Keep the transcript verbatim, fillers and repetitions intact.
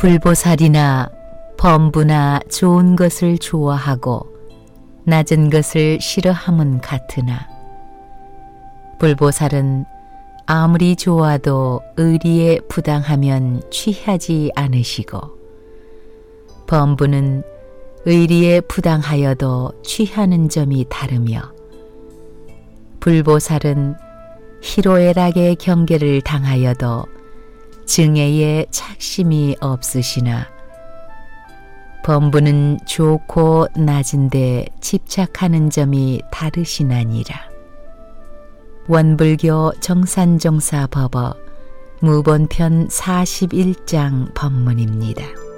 불보살이나 범부나 좋은 것을 좋아하고 낮은 것을 싫어함은 같으나 불보살은 아무리 좋아도 의리에 부당하면 취하지 않으시고 범부는 의리에 부당하여도 취하는 점이 다르며 불보살은 희로애락의 경계를 당하여도 증애에 착심이 없으시나 범부는 좋고 낮은데 집착하는 점이 다르시나니라. 원불교 정산정사법어 무본편 사십일 장 법문입니다.